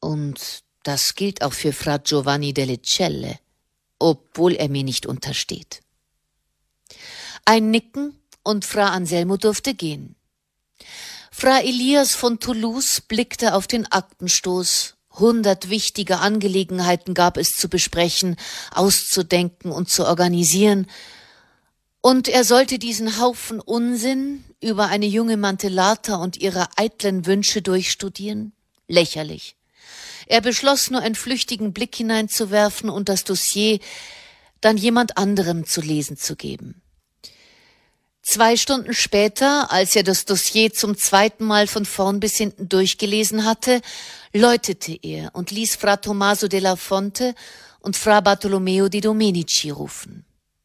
Und das gilt auch für Fra Giovanni delle Celle, obwohl er mir nicht untersteht. Ein Nicken und Fra Anselmo durfte gehen. Fra Elias von Toulouse blickte auf den Aktenstoß. 100 wichtige Angelegenheiten gab es zu besprechen, auszudenken und zu organisieren. Und er sollte diesen Haufen Unsinn über eine junge Mantellata und ihre eitlen Wünsche durchstudieren? Lächerlich. Er beschloss nur einen flüchtigen Blick hineinzuwerfen und das Dossier dann jemand anderem zu lesen zu geben. 2 Stunden später, als er das Dossier zum 2. Mal von vorn bis hinten durchgelesen hatte, läutete er und ließ Fra Tommaso della Fonte und Fra Bartolomeo di Domenici rufen.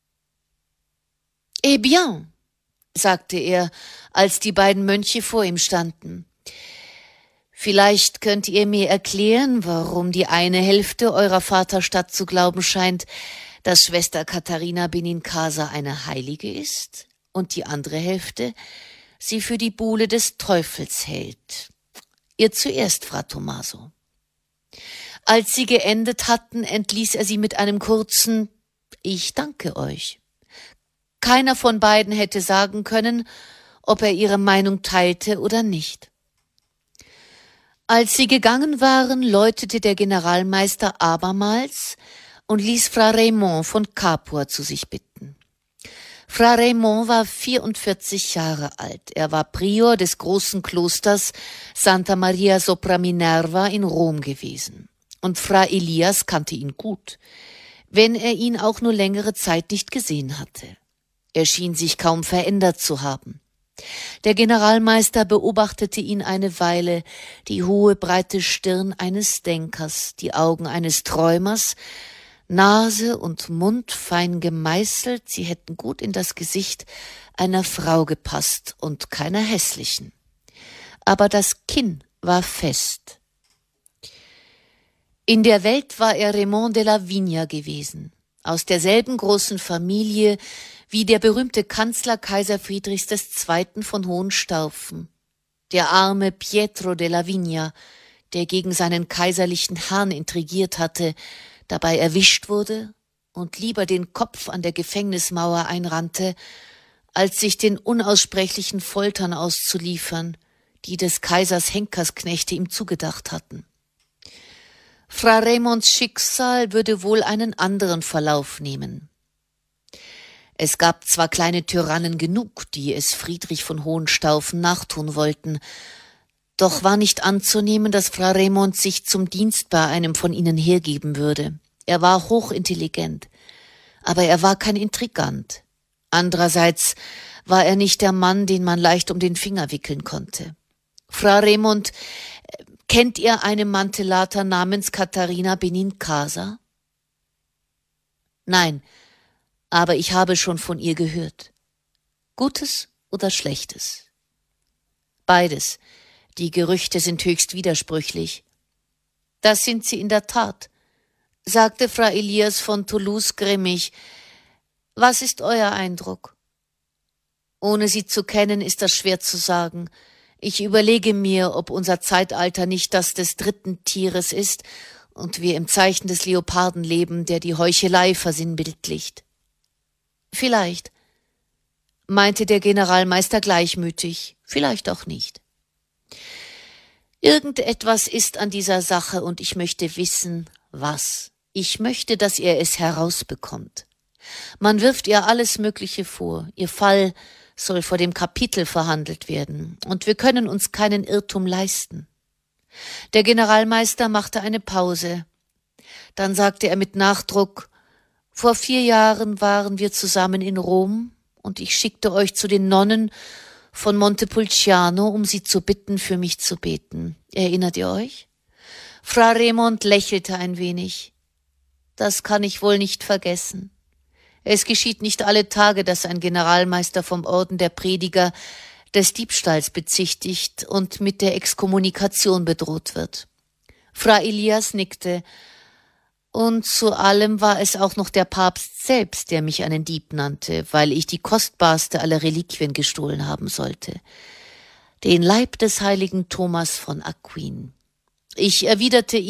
»Eh bien«, sagte er, als die beiden Mönche vor ihm standen. »Vielleicht könnt ihr mir erklären, warum die eine Hälfte eurer Vaterstadt zu glauben scheint, dass Schwester Katharina Benincasa eine Heilige ist und die andere Hälfte sie für die Buhle des Teufels hält. Ihr zuerst, Fra Tommaso.« Als sie geendet hatten, entließ er sie mit einem kurzen »Ich danke euch«. Keiner von beiden hätte sagen können, ob er ihre Meinung teilte oder nicht. Als sie gegangen waren, läutete der Generalmeister abermals und ließ Fra Raymond von Capua zu sich bitten. Fra Raymond war 44 Jahre alt. Er war Prior des großen Klosters Santa Maria sopra Minerva in Rom gewesen. Und Fra Elias kannte ihn gut, wenn er ihn auch nur längere Zeit nicht gesehen hatte. Er schien sich kaum verändert zu haben. Der Generalmeister beobachtete ihn eine Weile, die hohe, breite Stirn eines Denkers, die Augen eines Träumers, Nase und Mund fein gemeißelt, sie hätten gut in das Gesicht einer Frau gepasst und keiner hässlichen. Aber das Kinn war fest. In der Welt war er Raymond della Vigna gewesen, aus derselben großen Familie wie der berühmte Kanzler Kaiser Friedrichs II. Von Hohenstaufen, der arme Pietro della Vigna, der gegen seinen kaiserlichen Herrn intrigiert hatte, dabei erwischt wurde und lieber den Kopf an der Gefängnismauer einrannte, als sich den unaussprechlichen Foltern auszuliefern, die des Kaisers Henkersknechte ihm zugedacht hatten. Fra Raymonds Schicksal würde wohl einen anderen Verlauf nehmen. Es gab zwar kleine Tyrannen genug, die es Friedrich von Hohenstaufen nachtun wollten, doch war nicht anzunehmen, dass Fra Raymond sich zum Dienst bei einem von ihnen hergeben würde. Er war hochintelligent, aber er war kein Intrigant. Andererseits war er nicht der Mann, den man leicht um den Finger wickeln konnte. Fra Raymond, kennt ihr eine Mantellata namens Katharina Benincasa? Nein, aber ich habe schon von ihr gehört. Gutes oder Schlechtes? Beides. Die Gerüchte sind höchst widersprüchlich. Das sind sie in der Tat, sagte Fra Elias von Toulouse grimmig. Was ist euer Eindruck? Ohne sie zu kennen, ist das schwer zu sagen. Ich überlege mir, ob unser Zeitalter nicht das des 3. Tieres ist und wir im Zeichen des Leoparden leben, der die Heuchelei versinnbildlicht. Vielleicht, meinte der Generalmeister gleichmütig, vielleicht auch nicht. Irgendetwas ist an dieser Sache und ich möchte wissen, was. Ich möchte, dass ihr es herausbekommt. Man wirft ihr alles Mögliche vor. Ihr Fall soll vor dem Kapitel verhandelt werden und wir können uns keinen Irrtum leisten. Der Generalmeister machte eine Pause. Dann sagte er mit Nachdruck, vor 4 Jahren waren wir zusammen in Rom und ich schickte euch zu den Nonnen von Montepulciano, um sie zu bitten, für mich zu beten. Erinnert ihr euch? Fra Raymond lächelte ein wenig. Das kann ich wohl nicht vergessen. Es geschieht nicht alle Tage, dass ein Generalmeister vom Orden der Prediger des Diebstahls bezichtigt und mit der Exkommunikation bedroht wird. Fra Elias nickte. Und zu allem war es auch noch der Papst selbst, der mich einen Dieb nannte, weil ich die kostbarste aller Reliquien gestohlen haben sollte. Den Leib des heiligen Thomas von Aquin. Ich erwiderte